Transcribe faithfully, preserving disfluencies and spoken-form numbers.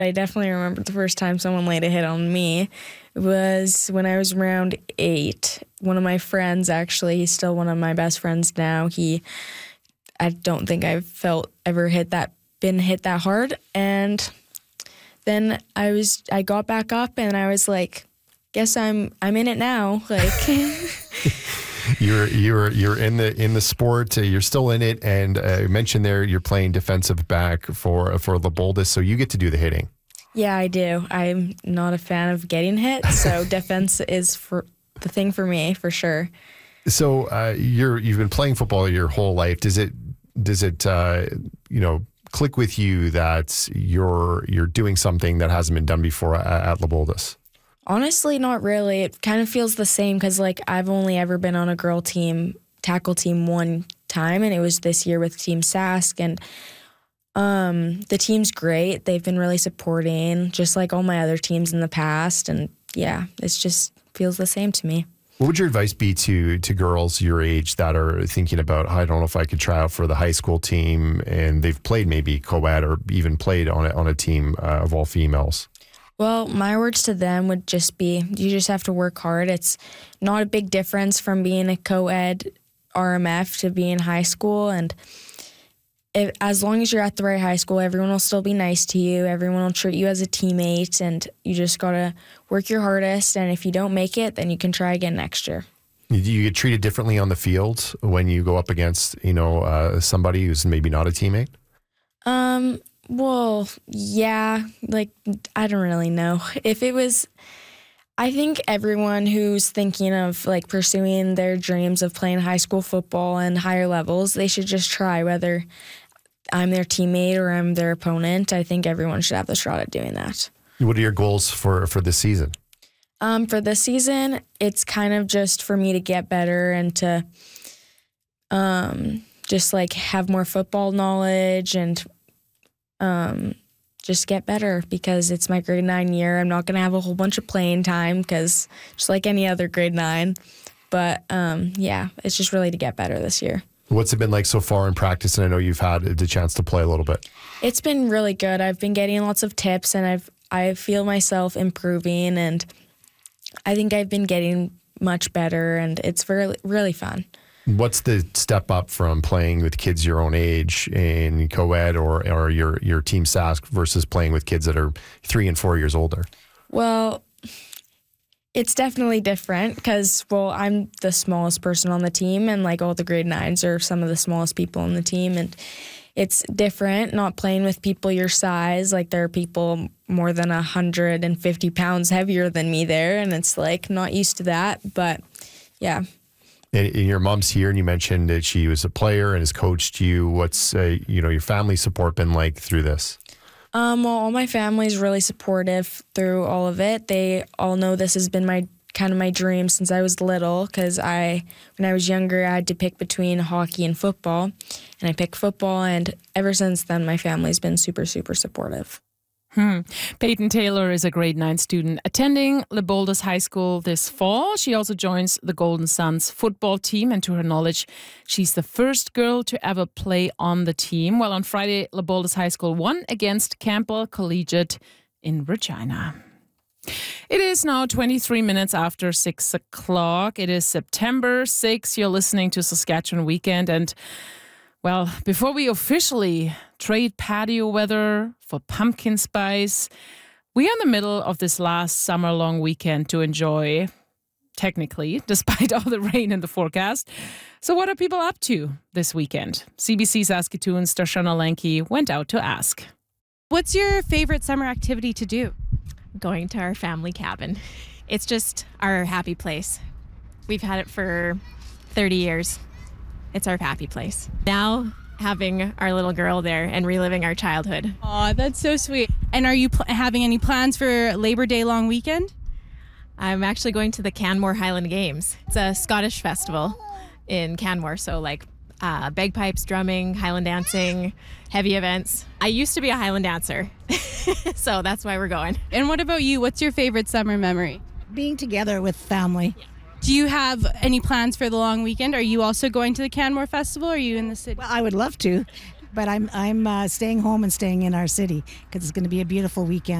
I definitely remember the first time someone laid a hit on me. It was when I was around eight. One of my friends, actually, he's still one of my best friends now. He, I don't think I've felt ever hit that, been hit that hard. And then I was, I got back up and I was like, guess I'm, I'm in it now. Like, You're you're you're in the in the sport. Uh, you're still in it, and uh, you mentioned there you're playing defensive back for for the Boldest, so you get to do the hitting. yeah, I do. I'm not a fan of getting hit, so defense is for the thing for me for sure. So uh, you're you've been playing football your whole life. Does it does it uh, you know click with you that you're you're doing something that hasn't been done before at, at the Boldest? Honestly, not really. It kind of feels the same because, like, I've only ever been on a girl team, tackle team one time, and it was this year with Team Sask. And um, the team's great. They've been really supporting, just like all my other teams in the past. And, yeah, it's just feels the same to me. What would your advice be to to girls your age that are thinking about, I don't know if I could try out for the high school team, and they've played maybe co-ed or even played on a, on a team uh, of all females? Well, my words to them would just be, you just have to work hard. It's not a big difference from being a co-ed R M F to being high school. And if, as long as you're at the right high school, everyone will still be nice to you. Everyone will treat you as a teammate, and you just got to work your hardest. And if you don't make it, then you can try again next year. You, you get treated differently on the field when you go up against, you know, uh, somebody who's maybe not a teammate? Um... Well, yeah, like, I don't really know. If it was, I think everyone who's thinking of, like, pursuing their dreams of playing high school football and higher levels, they should just try, whether I'm their teammate or I'm their opponent. I think everyone should have the shot at doing that. What are your goals for, for this season? Um, for this season, it's kind of just for me to get better and to um, just, like, have more football knowledge and Um, just get better because it's my grade nine year. I'm not going to have a whole bunch of playing time because just like any other grade nine. But um, yeah, it's just really to get better this year. What's it been like so far in practice? And I know you've had the chance to play a little bit. It's been really good. I've been getting lots of tips and I've, I feel myself improving, and I think I've been getting much better, and it's really, really fun. What's the step up from playing with kids your own age in co-ed or, or your, your Team Sask versus playing with kids that are three and four years older? Well, it's definitely different because, well, I'm the smallest person on the team, and like all the grade nines are some of the smallest people on the team. And it's different not playing with people your size. Like there are people more than one hundred fifty pounds heavier than me there, and it's like not used to that. But yeah. And, and your mom's here, and you mentioned that she was a player and has coached you. What's uh, you know your family support been like through this? Um, well, all my family's really supportive through all of it. They all know this has been my kind of my dream since I was little, because I, when I was younger, I had to pick between hockey and football, and I picked football, and ever since then, my family's been super, super supportive. Hmm. Peyton Taylor is a grade nine student attending Le Boldest High School this fall. She also joins the Golden Suns football team, and to her knowledge, she's the first girl to ever play on the team. Well, on Friday, Le Boldest High School won against Campbell Collegiate in Regina. It is now twenty-three minutes after six o'clock. It is September sixth. You're listening to Saskatchewan Weekend, and well, before we officially trade patio weather for pumpkin spice, we are in the middle of this last summer-long weekend to enjoy, technically, despite all the rain in the forecast. So what are people up to this weekend? C B C Saskatoon's Darshana Lanky went out to ask. What's your favorite summer activity to do? Going to our family cabin. It's just our happy place. We've had it for thirty years. It's our happy place. Now, having our little girl there and reliving our childhood. Aw, that's so sweet. And are you pl- having any plans for Labor Day long weekend? I'm actually going to the Canmore Highland Games. It's a Scottish festival in Canmore, so like uh, bagpipes, drumming, Highland dancing, heavy events. I used to be a Highland dancer, so that's why we're going. And what about you? What's your favorite summer memory? Being together with family. Yeah. Do you have any plans for the long weekend? Are you also going to the Canmore Festival, or are you in the city? Well, I would love to. but I'm I'm uh, staying home and staying in our city because it's going to be a beautiful weekend.